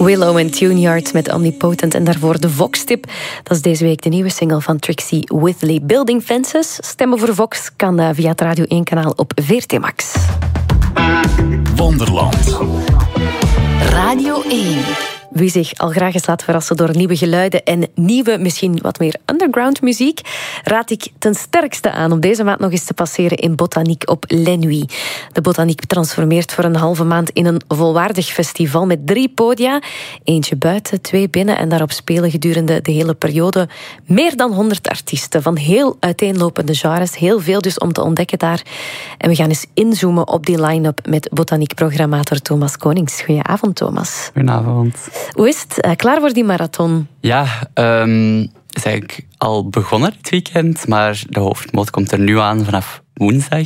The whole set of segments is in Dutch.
Willow en Tuneyard met Omnipotent en daarvoor de Vox-tip. Dat is deze week de nieuwe single van Trixie Withley. Building Fences, stemmen voor Vox, kan via het Radio 1-kanaal op VRT Max. Wonderland. Radio 1. Wie zich al graag eens laat verrassen door nieuwe geluiden en nieuwe, misschien wat meer underground muziek, raad ik ten sterkste aan om deze maand nog eens te passeren in Botaniek op Les Nuits. De Botaniek transformeert voor een halve maand in een volwaardig festival met 3 podia. Eentje buiten, 2 binnen en daarop spelen gedurende de hele periode meer dan 100 artiesten van heel uiteenlopende genres. Heel veel dus om te ontdekken daar. En we gaan eens inzoomen op die line-up met Botaniek-programmator Thomas Konings. Goedenavond, Thomas. Goedenavond. Hoe is het? Klaar voor die marathon? Ja, het is eigenlijk al begonnen dit weekend, maar de hoofdmoot komt er nu aan vanaf woensdag.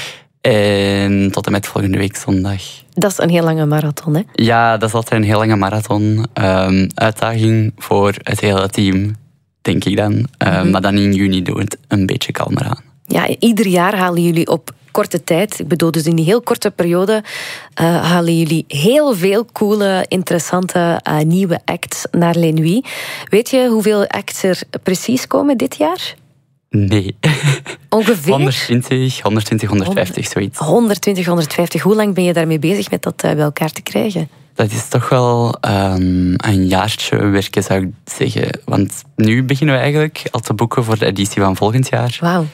En tot en met volgende week zondag. Dat is een heel lange marathon, hè? Ja, dat is altijd een heel lange marathon. Uitdaging voor het hele team, denk ik dan. Maar dan in juni doen we het een beetje kalmer aan. Ja, ieder jaar halen jullie op korte tijd, ik bedoel dus in die heel korte periode, halen jullie heel veel coole, interessante nieuwe acts naar Les Nuits. Weet je hoeveel acts er precies komen dit jaar? Nee. Ongeveer? 120, zoiets. 120, 150. Hoe lang ben je daarmee bezig met dat bij elkaar te krijgen? Dat is toch wel een jaartje werken, zou ik zeggen. Want nu beginnen we eigenlijk al te boeken voor de editie van volgend jaar. Wauw.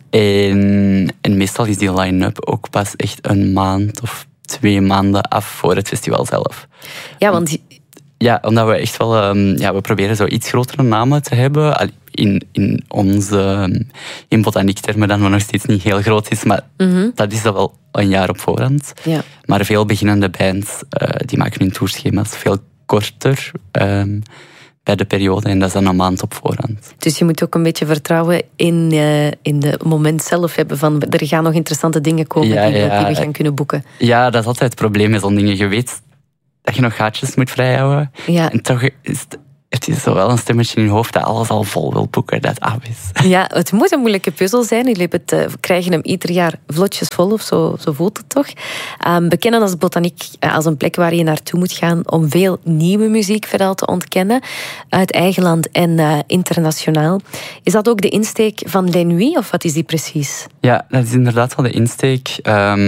En meestal is die line-up ook pas echt een maand of 2 maanden af voor het festival zelf. Ja, want... Ja, omdat we echt wel... we proberen zo iets grotere namen te hebben. In onze... In botaniektermen dan nog steeds niet heel groot is. Maar dat is dat wel een jaar op voorhand. Ja. Maar veel beginnende bands, die maken hun tourschema's veel korter... bij de periode, en dat is dan een maand op voorhand. Dus je moet ook een beetje vertrouwen in het moment zelf hebben van er gaan nog interessante dingen komen die we gaan kunnen boeken. Ja, dat is altijd het probleem met zo'n dingen. Je weet dat je nog gaatjes moet vrijhouden. Ja. En toch het is zo wel een stemmetje in je hoofd dat alles al vol wil boeken, dat af is. Ja, het moet een moeilijke puzzel zijn. Jullie krijgen hem ieder jaar vlotjes vol, of zo voelt het toch. Bekennen als Botaniek als een plek waar je naartoe moet gaan om veel nieuwe muziek vooral te ontkennen. Uit eigen land en internationaal. Is dat ook de insteek van Les Nuits, of wat is die precies? Ja, dat is inderdaad wel de insteek.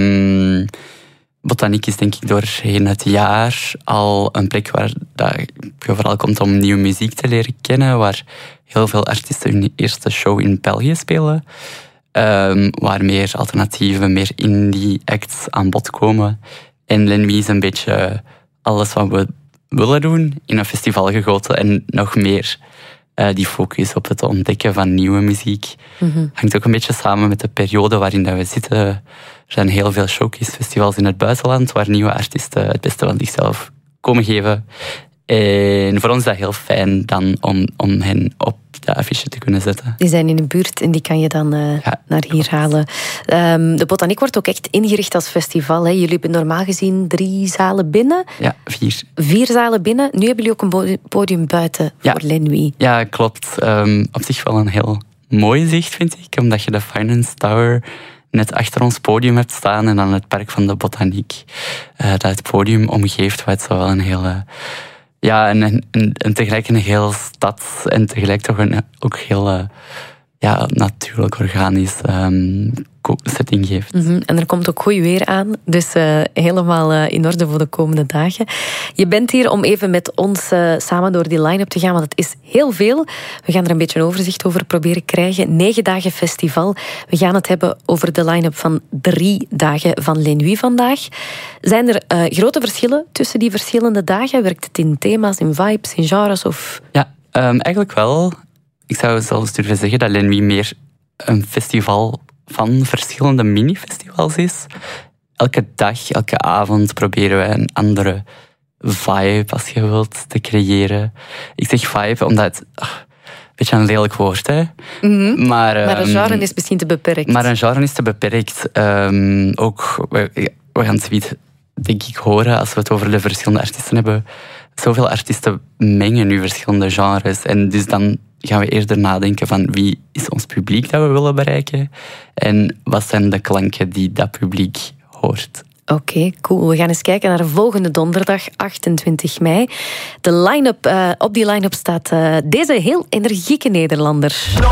Botaniek is denk ik doorheen het jaar al een plek waar je vooral komt om nieuwe muziek te leren kennen, waar heel veel artiesten hun eerste show in België spelen, waar meer alternatieve, meer indie acts aan bod komen. En Les Nuits is een beetje alles wat we willen doen in een festival gegoten en nog meer die focus op het ontdekken van nieuwe muziek. Hangt ook een beetje samen met de periode waarin we zitten. Er zijn heel veel showcase-festivals in het buitenland waar nieuwe artiesten het beste van zichzelf komen geven. En voor ons is dat heel fijn dan om hen op de affiche te kunnen zetten. Die zijn in de buurt en die kan je dan naar hier halen. De Botaniek wordt ook echt ingericht als festival. Hè. Jullie hebben normaal gezien 3 zalen binnen. Ja, 4. 4 zalen binnen. Nu hebben jullie ook een podium buiten voor Les Nuits. Ja, klopt. Op zich wel een heel mooi zicht, vind ik. Omdat je de Finance Tower net achter ons podium hebt staan en dan het park van de Botaniek. Dat het podium omgeeft, wat zo wel een hele... Ja, en tegelijk een heel stad en tegelijk toch ook heel natuurlijk organisch setting geeft. En er komt ook goed weer aan, dus helemaal in orde voor de komende dagen. Je bent hier om even met ons samen door die line-up te gaan, want het is heel veel. We gaan er een beetje een overzicht over proberen krijgen. 9 dagen festival. We gaan het hebben over de line-up van 3 dagen van Les Nuits vandaag. Zijn er grote verschillen tussen die verschillende dagen? Werkt het in thema's, in vibes, in genres? Of... Ja, eigenlijk wel. Ik zou zelfs durven zeggen dat Les Nuits meer een festival van verschillende mini-festivals is. Elke dag, elke avond proberen wij een andere vibe, als je wilt, te creëren. Ik zeg vibe omdat het... een beetje een lelijk woord, hè. Maar een genre is misschien te beperkt. Maar een genre is te beperkt. Ook, we gaan het zoiets, denk ik, horen als we het over de verschillende artiesten hebben. Zoveel artiesten mengen nu verschillende genres. En dus dan gaan we eerder nadenken van wie is ons publiek dat we willen bereiken en wat zijn de klanken die dat publiek hoort. Oké, cool. We gaan eens kijken naar volgende donderdag, 28 mei. Op die line-up staat deze heel energieke Nederlander.